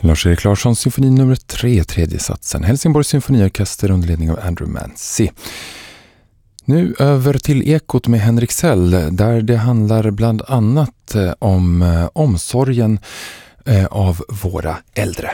Lars-Erik Larssons symfoni nummer 3, tredje satsen. Helsingborgs symfoniorkester under ledning av Andrew Mancy. Nu över till Ekot med Henrik Sell, där det handlar bland annat om omsorgen av våra äldre.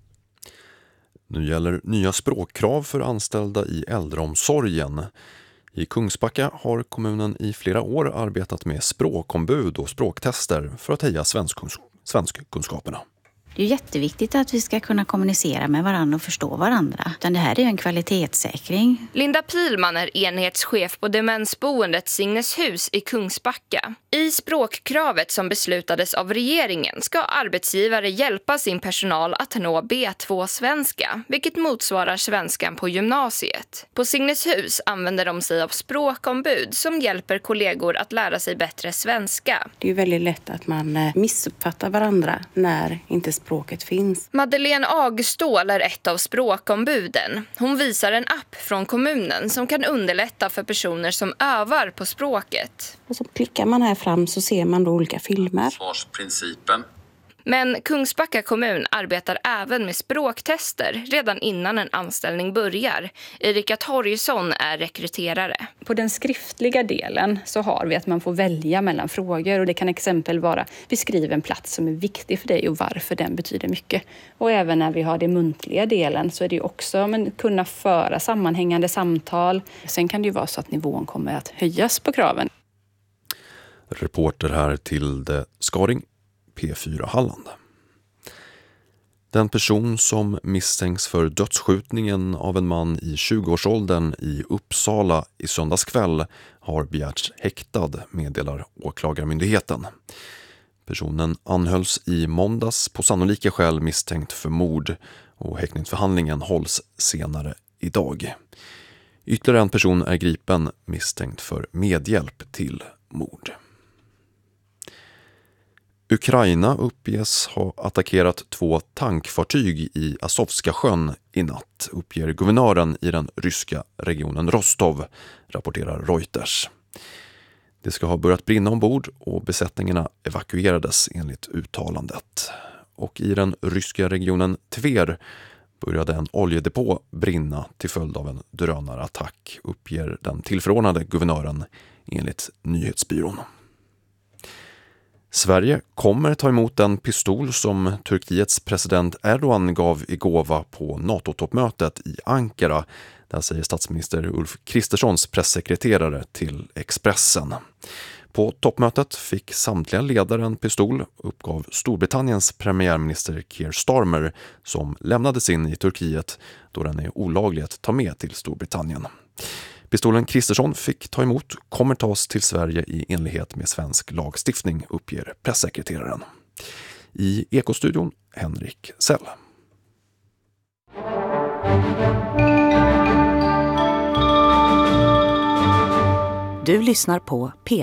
Nu gäller nya språkkrav för anställda i äldreomsorgen. I Kungsbacka har kommunen i flera år arbetat med språkombud och språktester för att höja svenskkunskaperna. Det är jätteviktigt att vi ska kunna kommunicera med varandra och förstå varandra. Utan det här är ju en kvalitetssäkring. Linda Pilman är enhetschef på demensboendet Signeshus i Kungsbacka. I språkkravet som beslutades av regeringen ska arbetsgivare hjälpa sin personal att nå B2-svenska, vilket motsvarar svenskan på gymnasiet. På Signeshus använder de sig av språkombud som hjälper kollegor att lära sig bättre svenska. Det är ju väldigt lätt att man missuppfattar varandra när inte språket finns. Madeleine Agstål är ett av språkombuden. Hon visar en app från kommunen som kan underlätta för personer som övar på språket. Och så klickar man här fram så ser man då olika filmer. Ansvarsprincipen. Men Kungsbacka kommun arbetar även med språktester redan innan en anställning börjar. Erika Torgesson är rekryterare. På den skriftliga delen så har vi att man får välja mellan frågor. Och det kan exempel vara, beskriv en plats som är viktig för dig och varför den betyder mycket. Och även när vi har den muntliga delen så är det ju också kunna föra sammanhängande samtal. Sen kan det ju vara så att nivån kommer att höjas på kraven. Reporter här till det Skaring, P4 Halland. Den person som misstänks för dödsskjutningen av en man i 20-årsåldern i Uppsala i söndagskväll har begärts häktad, meddelar åklagarmyndigheten. Personen anhölls i måndags på sannolika skäl misstänkt för mord och häktningsförhandlingen hålls senare idag. Ytterligare en person är gripen misstänkt för medhjälp till mord. Ukraina uppges ha attackerat 2 tankfartyg i Azovska sjön i natt, uppger guvernören i den ryska regionen Rostov, rapporterar Reuters. Det ska ha börjat brinna ombord och besättningarna evakuerades enligt uttalandet. Och i den ryska regionen Tver började en oljedepå brinna till följd av en drönarattack, uppger den tillförordnade guvernören enligt nyhetsbyrån. Sverige kommer ta emot den pistol som Turkiets president Erdogan gav i gåva på NATO-toppmötet i Ankara. Där säger statsminister Ulf Kristerssons pressekreterare till Expressen. På toppmötet fick samtliga ledare en pistol, uppgav Storbritanniens premiärminister Keir Starmer, som lämnades in i Turkiet då den är olaglig att ta med till Storbritannien. Pistolen Kristersson fick ta emot kommer tas till Sverige i enlighet med svensk lagstiftning, uppger pressekreteraren. I Ekostudion, Henrik Sell. Du lyssnar på P4.